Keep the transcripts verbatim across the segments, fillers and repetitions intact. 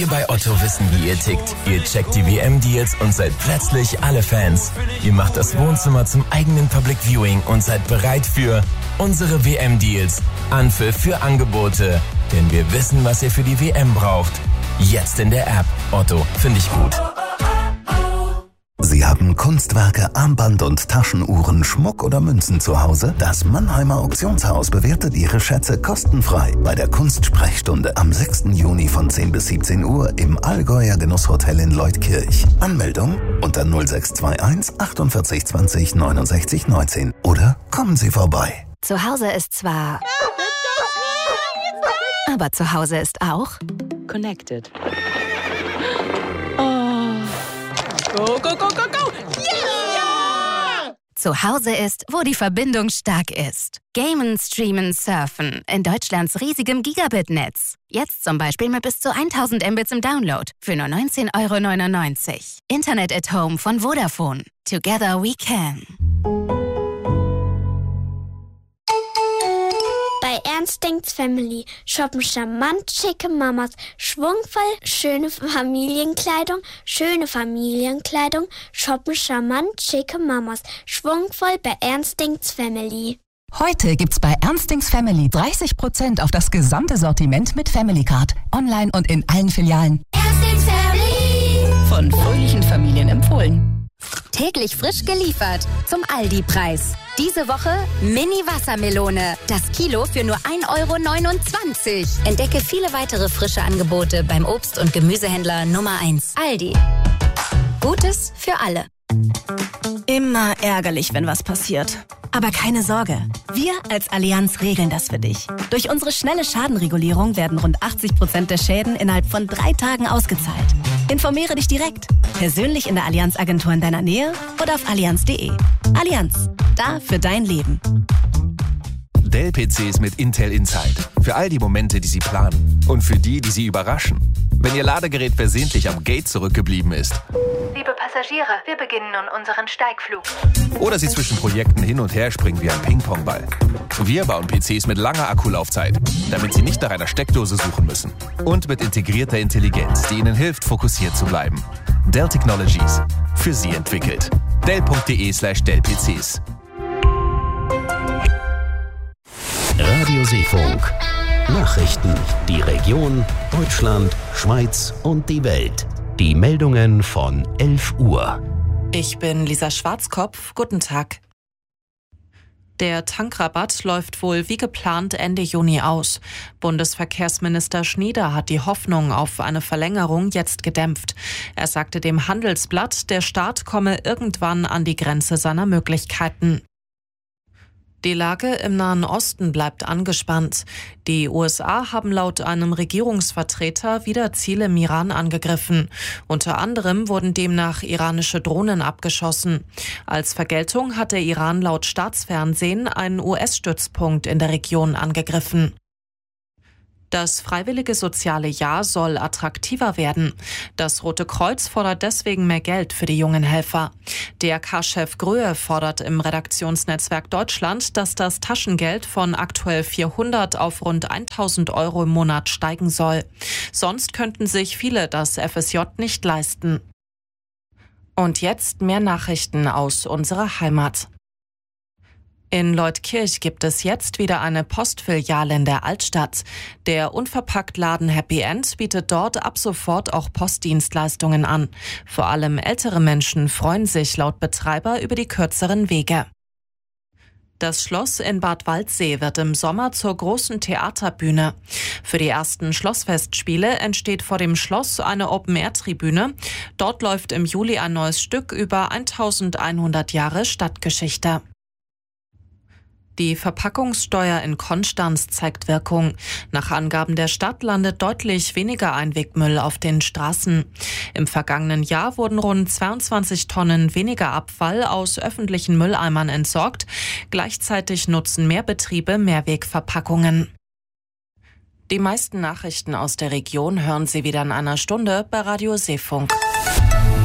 Wir bei Otto wissen, wie ihr tickt. Ihr checkt die W M-Deals und seid plötzlich alle Fans. Ihr macht das Wohnzimmer zum eigenen Public Viewing und seid bereit für unsere W M-Deals. Anpfiff für Angebote. Denn wir wissen, was ihr für die W M braucht. Jetzt in der App. Otto, finde ich gut. Sie haben Kunstwerke, Armband- und Taschenuhren, Schmuck oder Münzen zu Hause? Das Mannheimer Auktionshaus bewertet Ihre Schätze kostenfrei bei der Kunstsprechstunde am sechsten Juni von zehn bis siebzehn Uhr im Allgäuer Genusshotel in Leutkirch. Anmeldung unter null sechs zwei eins achtundvierzig zwanzig neunundsechzig neunzehn oder kommen Sie vorbei. Zu Hause ist zwar... Aber zu Hause ist auch... Connected. Oh. Go, go, go, go, go! Yeah! Zu Hause ist, wo die Verbindung stark ist. Gamen, streamen, surfen. In Deutschlands riesigem Gigabit-Netz. Jetzt zum Beispiel mit bis zu tausend Mbits im Download. Für nur neunzehn Euro neunundneunzig. Internet at Home von Vodafone. Together we can. Bei Ernst Denkt's Family shoppen charmant schicke Mamas, schwungvoll schöne Familienkleidung, schöne Familienkleidung, shoppen charmant schicke Mamas, schwungvoll bei Ernst Denkt's Family. Heute gibt's bei Ernst Denkt's Family dreißig Prozent auf das gesamte Sortiment mit Family Card. Online und in allen Filialen. Ernst Denkt's Family. Von fröhlichen Familien empfohlen. Täglich frisch geliefert zum Aldi-Preis. Diese Woche Mini-Wassermelone. Das Kilo für nur ein Euro neunundzwanzig. Entdecke viele weitere frische Angebote beim Obst- und Gemüsehändler Nummer eins. Aldi. Gutes für alle. Immer ärgerlich, wenn was passiert. Aber keine Sorge, wir als Allianz regeln das für dich. Durch unsere schnelle Schadenregulierung werden rund achtzig Prozent der Schäden innerhalb von drei Tagen ausgezahlt. Informiere dich direkt, persönlich in der Allianz-Agentur in deiner Nähe oder auf allianz punkt de. Allianz, da für dein Leben. Dell-P Cs mit Intel Inside. Für all die Momente, die Sie planen. Und für die, die Sie überraschen. Wenn Ihr Ladegerät versehentlich am Gate zurückgeblieben ist. Liebe Passagiere, wir beginnen nun unseren Steigflug. Oder Sie zwischen Projekten hin und her springen wie ein Ping-Pong-Ball. Wir bauen P Cs mit langer Akkulaufzeit, damit Sie nicht nach einer Steckdose suchen müssen. Und mit integrierter Intelligenz, die Ihnen hilft, fokussiert zu bleiben. Dell Technologies. Für Sie entwickelt. Dell punkt de slash Dell P Cs. Radio Seefunk. Nachrichten, die Region, Deutschland, Schweiz und die Welt. Die Meldungen von elf Uhr. Ich bin Lisa Schwarzkopf. Guten Tag. Der Tankrabatt läuft wohl wie geplant Ende Juni aus. Bundesverkehrsminister Schnieder hat die Hoffnung auf eine Verlängerung jetzt gedämpft. Er sagte dem Handelsblatt, der Staat komme irgendwann an die Grenze seiner Möglichkeiten. Die Lage im Nahen Osten bleibt angespannt. Die U S A haben laut einem Regierungsvertreter wieder Ziele im Iran angegriffen. Unter anderem wurden demnach iranische Drohnen abgeschossen. Als Vergeltung hat der Iran laut Staatsfernsehen einen U S-Stützpunkt in der Region angegriffen. Das freiwillige soziale Jahr soll attraktiver werden. Das Rote Kreuz fordert deswegen mehr Geld für die jungen Helfer. D R K-Chef Gröhe fordert im Redaktionsnetzwerk Deutschland, dass das Taschengeld von aktuell vierhundert auf rund tausend Euro im Monat steigen soll. Sonst könnten sich viele das F S J nicht leisten. Und jetzt mehr Nachrichten aus unserer Heimat. In Leutkirch gibt es jetzt wieder eine Postfiliale in der Altstadt. Der Unverpacktladen Happy End bietet dort ab sofort auch Postdienstleistungen an. Vor allem ältere Menschen freuen sich laut Betreiber über die kürzeren Wege. Das Schloss in Bad Waldsee wird im Sommer zur großen Theaterbühne. Für die ersten Schlossfestspiele entsteht vor dem Schloss eine Open-Air-Tribüne. Dort läuft im Juli ein neues Stück über eintausendeinhundert Jahre Stadtgeschichte. Die Verpackungssteuer in Konstanz zeigt Wirkung. Nach Angaben der Stadt landet deutlich weniger Einwegmüll auf den Straßen. Im vergangenen Jahr wurden rund zweiundzwanzig Tonnen weniger Abfall aus öffentlichen Mülleimern entsorgt. Gleichzeitig nutzen mehr Betriebe Mehrwegverpackungen. Die meisten Nachrichten aus der Region hören Sie wieder in einer Stunde bei Radio Seefunk.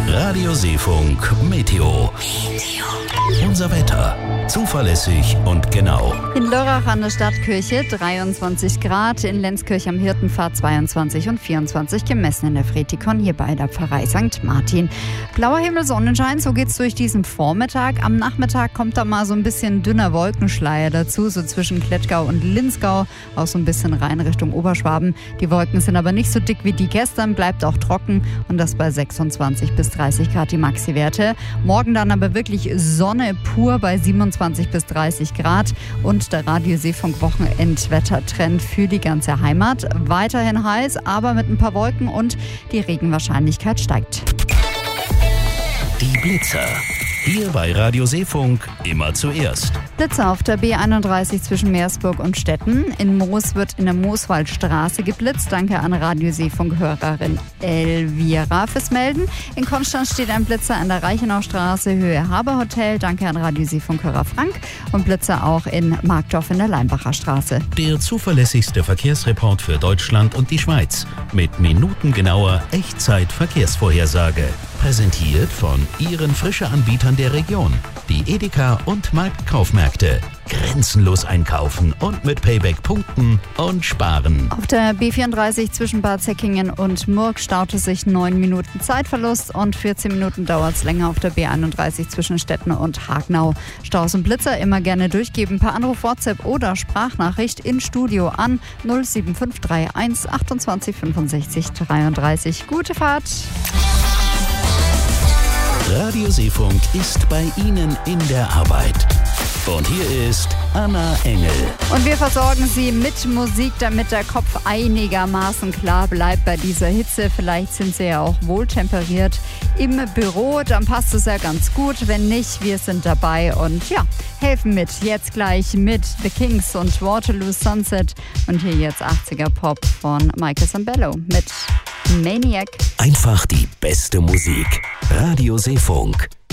Radio Seefunk Meteo. Unser Wetter. Zuverlässig und genau. In Lörrach an der Stadtkirche dreiundzwanzig Grad, in Lenzkirch am Hirtenpfad zweiundzwanzig und vierundzwanzig gemessen in der Fretikon, hier bei der Pfarrei Sankt Martin. Blauer Himmel, Sonnenschein, so geht's durch diesen Vormittag. Am Nachmittag kommt da mal so ein bisschen dünner Wolkenschleier dazu, so zwischen Klettgau und Linzgau, auch so ein bisschen rein Richtung Oberschwaben. Die Wolken sind aber nicht so dick wie die gestern, bleibt auch trocken und das bei sechsundzwanzig bis dreißig Grad die Maxi-Werte. Morgen dann aber wirklich Sonne pur bei siebenundzwanzig bis dreißig Grad und der Radio Seefunk Wochenendwettertrend für die ganze Heimat. Weiterhin heiß, aber mit ein paar Wolken und die Regenwahrscheinlichkeit steigt. Die Blitzer. Hier bei Radio Seefunk immer zuerst. Blitzer auf der B einunddreißig zwischen Meersburg und Stetten. In Moos wird in der Mooswaldstraße geblitzt. Danke an Radio Seefunk-Hörerin Elvira fürs Melden. In Konstanz steht ein Blitzer an der Reichenaustraße, Höhe Haber-Hotel. Danke an Radio Seefunk-Hörer Frank. Und Blitzer auch in Markdorf in der Leimbacher Straße. Der zuverlässigste Verkehrsreport für Deutschland und die Schweiz. Mit minutengenauer Echtzeit-Verkehrsvorhersage. Präsentiert von Ihren Frische-Anbietern der Region. Die Edeka und Marktkaufmärkte. Grenzenlos einkaufen und mit Payback punkten und sparen. Auf der B vierunddreißig zwischen Bad Säckingen und Murg staut es sich neun Minuten Zeitverlust und vierzehn Minuten dauert es länger auf der B einunddreißig zwischen Stetten und Hagnau. Staus und Blitzer immer gerne durchgeben per Anruf, WhatsApp oder Sprachnachricht in Studio an null sieben fünf drei eins achtundzwanzig fünfundsechzig dreiunddreißig. Gute Fahrt! Radio Seefunk ist bei Ihnen in der Arbeit. Und hier ist Anna Engel. Und wir versorgen Sie mit Musik, damit der Kopf einigermaßen klar bleibt bei dieser Hitze. Vielleicht sind Sie ja auch wohltemperiert im Büro, dann passt es ja ganz gut. Wenn nicht, wir sind dabei und ja, helfen mit. Jetzt gleich mit The Kings und Waterloo Sunset. Und hier jetzt achtziger Pop von Michael Sambello mit Maniac. Einfach die beste Musik. Radio Seefunk.